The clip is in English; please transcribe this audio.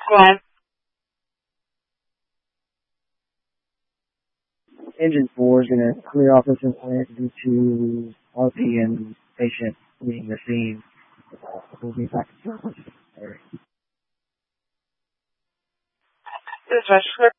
One. Engine 4 is going to clear off this incident due to RP and patient leaving the scene. We'll be back to service. This is Rescue